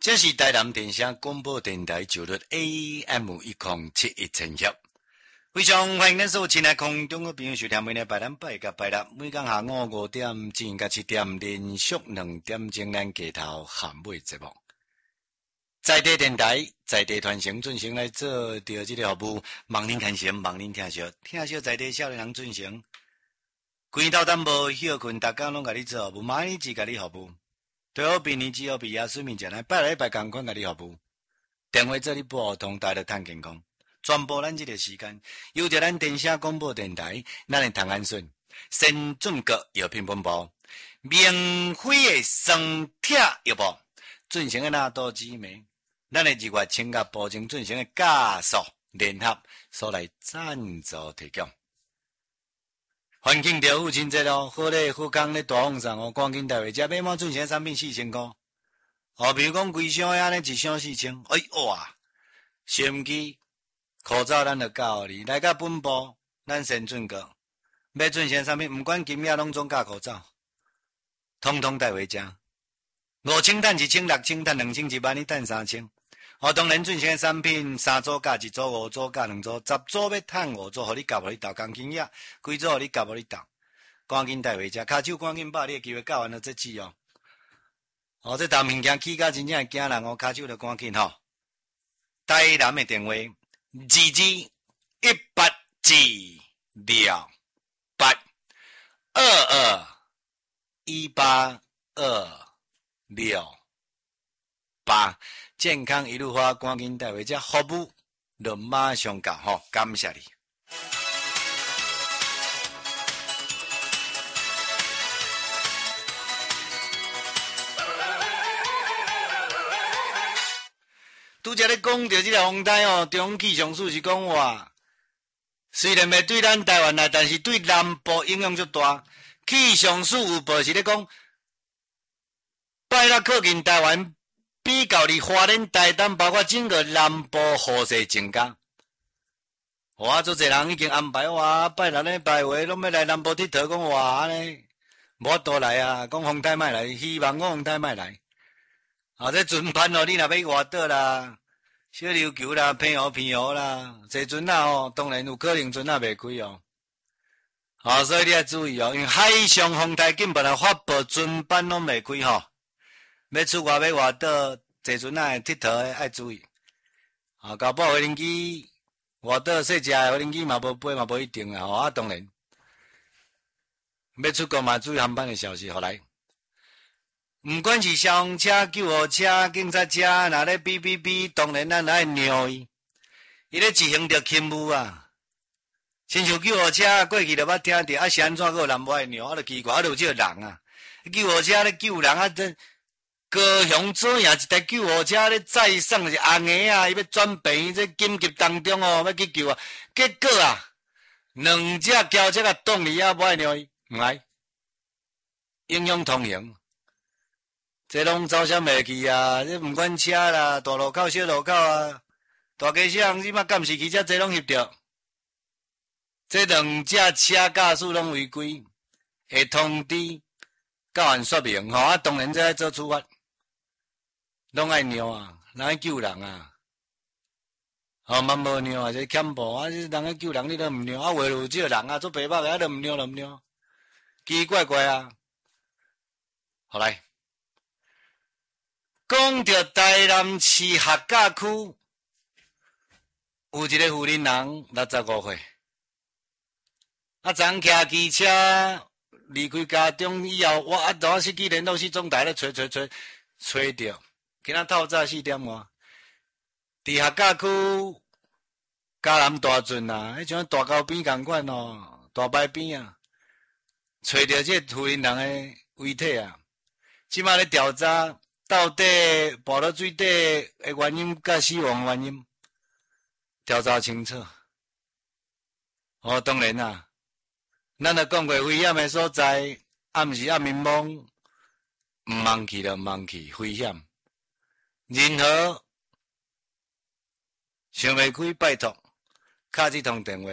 这是台南电声广播电台九律 AM1071千赫，非常欢迎咱所有亲爱空中的朋友收听每日拜咱拜甲拜六，每天下午5点至甲7点，连续2点钟咱街头喊尾节目。在地电台，在地传承进行来做着这个服务，望您看成，望您听惜，听惜在地少年人进行。规头淡薄休困，大家拢甲你做服务，每日只甲你服务。最好比年只好比啊，睡眠前来拜来拜共款甲你服务。电话做你拨通，大家谈健康。全部咱这个时间，由着咱电声广播电台，咱的唐安顺、先进国药品本部、免费的酸铁药部进行的那多姊妹，咱的日月清甲保证进行的加速联合所来赞助提供。环境调父亲节咯，好咧，好工咧大放送哦，赶紧带回家，买满进行产品4000块。哦，比如讲规箱安尼一箱4000，哎哇！收音机、口罩咱就教你，来到本部，咱先准个，要进行产品，毋管金额拢总加口罩，通通带回家。5000等1000、6000等2000、1万，你等3000。哦，当然进行产品3组加1组、5组加2组、10组要趁5组，互你夹，互你斗钢筋呀，规组互你夹，互你斗，赶紧带回家，骹手赶紧把你的机会教完了再止哦。哦，这沓物件起甲真正会惊人哦，骹手就赶紧吼。台南的电话：2218健康一路花，赶紧带回家服务，就马上到吼，感谢你。拄则咧讲到这个风台哦，中气象署是讲话，虽然袂对咱台湾来，但是对南部影响足大。气象署有报是咧讲，拜六靠近台湾。比较离花莲、台东，包括整个南部雨势增加。哇，足侪人已经安排哇，拜六咧、拜五拢要来南部佚佗，讲哇咧，无法度来啊，讲风台莫来，希望讲风台莫来。啊，这船班哦，你若要外岛啦，小琉球啦、澎湖、偏湖啦，这船啊哦，当然有可能船啊袂开哦。啊，所以你要注意哦，因为海上风台根本来发布船班拢袂开吼。要出外要外岛，坐船啊佚佗诶，爱注意。啊，搞不好飞机外岛细只诶飞机嘛无飞嘛无一定啊。啊，当然要出国嘛注意航班诶消息，好来。毋管是消防车、救护车、警察车，若咧哔哔哔，当然咱爱鸟伊。伊咧执行着勤务啊。亲像救护车过去就捌听着，啊是安怎个人无爱鸟，啊就奇怪，啊就有这人啊。救护车咧救人啊，这。高雄左营一台救护车咧载送是红个啊，伊要转病这紧急当中哦，要去救啊。结果啊，2只轿车甲挡伊啊，无爱鸟伊，毋爱，影响通行。这拢走啥袂去啊？这毋管车啦，大路口、小路口啊，大街小巷，即马监视器遮这拢翕着。这2只车驾驶拢违规，会通知教员说明吼，啊，当然这爱做处罚。拢爱尿啊，人爱救人啊，哦，嘛无尿啊，这欠步啊，人爱救人，你都毋尿啊，话有这人啊，做白目个，啊，都毋尿，奇奇怪怪啊。好来，讲到台南市客家区，有一个妇人人65岁，啊，昨骑机车离开家中以后，我当时去联络市总台咧找着。今仔透早4点外，伫客家区嘉南大圳啊，迄像大沟边共款哦，大摆边啊，找着这妇人人诶遗体啊，即摆咧调查到底跋落水底诶原因甲死亡原因，调查清楚。哦，当然啦，咱著讲过危险诶所在，暗时暗暝懵，毋茫去就毋茫去，危险。任何想袂开，拜托，敲这通电话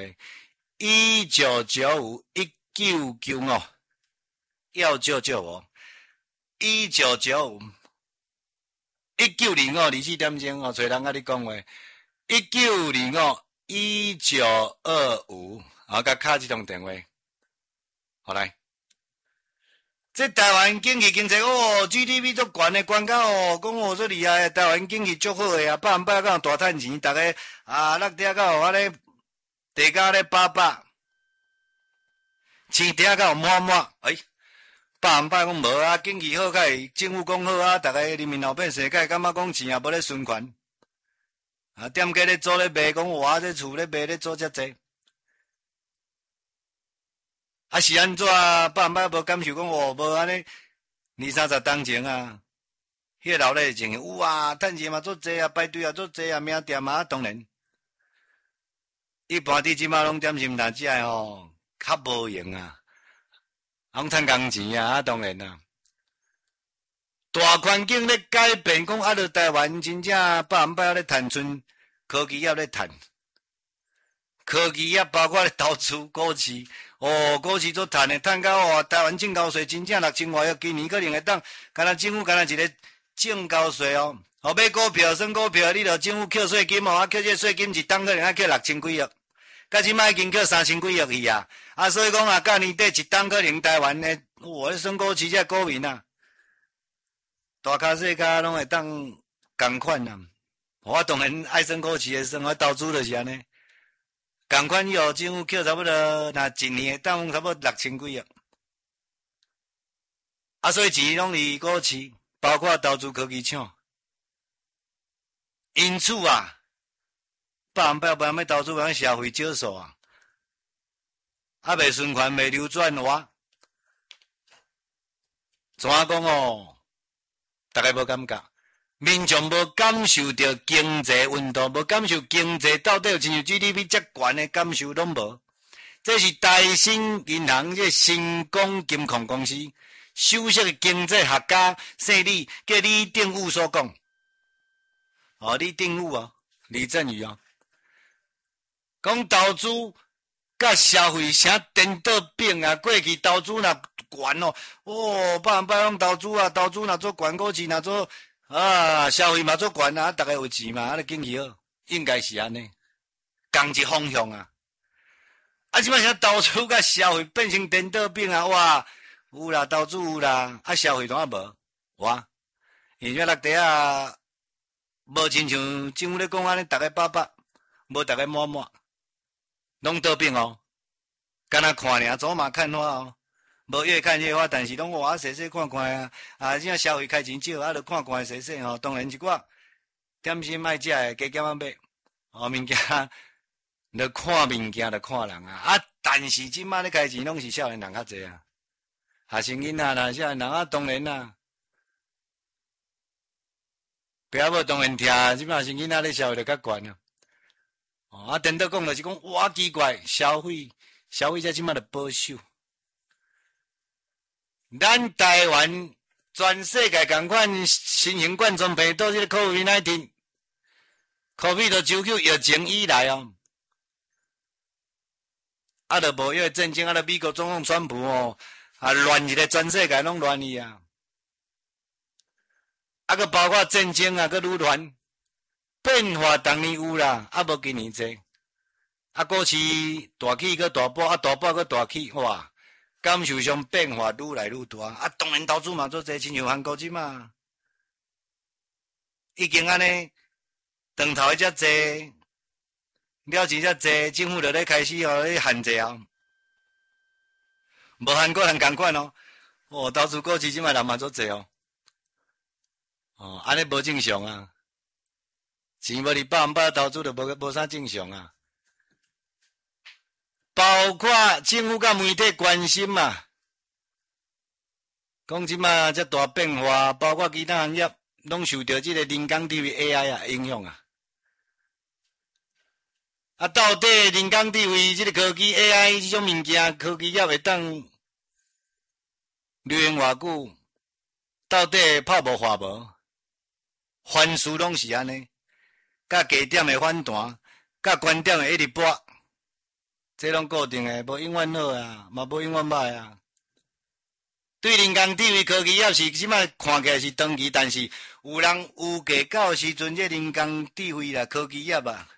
19951995，要救救我！1995 1925 24点钟哦，找人甲你讲话。1925啊，甲敲这通电话，好来。这台湾经济哦 ，GDP 足悬的，悬到哦，讲哦，足厉害，台湾经济足好的啊，百分百敢大趁钱，逐个啊，落地甲有安尼，地价咧800，钱地甲有满满，百分百讲无啊，经济好，甲会政府讲好啊，逐个人民老百姓甲会感觉讲钱也无咧循环，啊，店家咧做咧卖，讲哇，这厝咧卖咧做遮济。啊是安怎百分百无感受讲哦，无安尼20-30当前啊，迄个老咧情形有啊，趁钱嘛足济啊，排队啊足济啊，名店啊，当然，一般伫即马拢点心摊食诶吼，较无用啊，拢趁工钱啊，当然啊，大环境咧改变，讲啊，着台湾真正百分百咧趁剩科技业咧趁。科技业包括咧投资股市，哦，股市做趁诶，趁到哦，台湾证交税真正6000外亿，今年可能会当，敢若政府敢若一个证交税哦，哦买股票、算股票，你着政府扣税金哦，啊扣这税金一档可能啊扣6000几亿，到即摆已经扣3000几亿去啊，啊所以讲啊，到年底一档可能台湾诶，我算股市这股民啊，大卡细卡拢会当共款啊，我当然爱算股市诶，算我投资就是安尼。共款以后，政府扣差不多，若一年当差不多6000几亿，啊，所以钱拢伫股市，包括投资科技厂，因此啊，百分百要投资，要消费少数啊，啊，未循环，未流转哇，怎讲哦？大家无感觉。民众无感受到经济运动，无感受经济到底有亲像 GDP 遮悬的感受拢无。这是台新银行这新光金控公司首席的经济学家姓李，叫李定武所讲。哦，李定武哦，李振宇哦，讲投资甲消费啥颠倒变啊！过去投资若悬哦，哦，百分百拢投资啊，投资若做悬，股市若做。啊，消费嘛做悬啊，大家有钱嘛，啊，就经济好，应该是安尼，同一方向啊。啊，即摆啥投资甲消费变成颠倒变啊，哇，有啦，投资有啦，啊，消费当然无，哇，因为落地啊，无亲像政府咧讲安尼，逐个800，无逐个满满，拢倒变哦，干那看尔，走马看花哦。无越看越花，但是拢我细细看看啊，啊，即消费开真少，啊，著看看细细吼。当然一寡点心爱食诶，加减仔买，哦，物件，著看物件，著看人啊。啊，但是即摆咧开钱拢是少年人较济啊，学生囡仔啦，少年人啊，当然啦。爸母当然听，即摆是囡仔咧消费著较悬啊。哦，啊，颠倒讲就是讲，哇，奇怪，消费者即摆著保守。咱台湾全世界共款新型冠状病毒这个 COVID-19 疫情以来哦，啊，著无迄个战争，啊，著美国总统川普哦，啊，乱一个全世界拢乱去啊，啊，佮包括战争啊，佮愈乱，变化当年有啦，啊，无今年济，啊，股市大起佮大爆，啊，大爆佮大起，哇！感受上变化愈来愈大，啊，当然投资嘛做侪，亲像韩国即嘛，已经安尼，长头遮济，了钱遮济，政府就咧开始互咧限制啊，无韩国人共款哦，哦，投资股市即卖人嘛做济哦，哦，安尼无正常啊，钱无伫百分百投资就无啥正常啊。包括政府甲媒体关心嘛，讲即马遮大变化，包括其他行业拢受到即个人工智慧 AI 啊影响啊。啊，到底人工智慧即个科技 AI 即种物件，科技业会当流行偌久？到底泡无化无？凡事拢是安尼，甲低点的反弹，甲高点的一直搏。这拢固定诶，无永远好啊，嘛无永远歹啊。 对人工智慧科技业是即摆看起来是长期，但是有人有价到时阵，这人工智慧啦、科技业啊，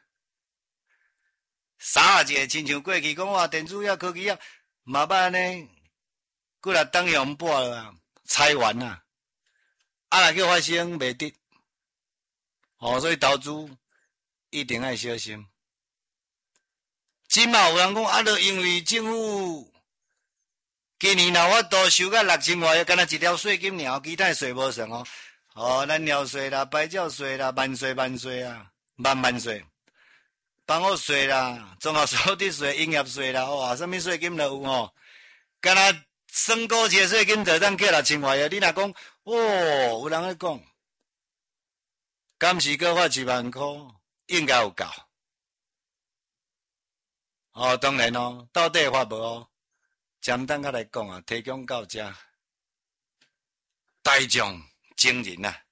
三个亲像过去讲话电子业、科技业，嘛捌安尼，过来当洋拨啊，裁员啊，若叫发生袂得，所以投资一定要小心。即嘛有人讲，就因为政府今年若法度收到6000外，敢若一条税金尔，其他税无算哦。燃料税啦、牌照税啦、万税啊，万税，房屋税啦、综合所得税、营业税啦，哇，什么税金都有哦。敢若升高节税金就当计6000外，你若讲，有人咧讲，敢是搁发1万箍，应该有够。当然到底发无暂等下来讲提供到这，大众惊人啊！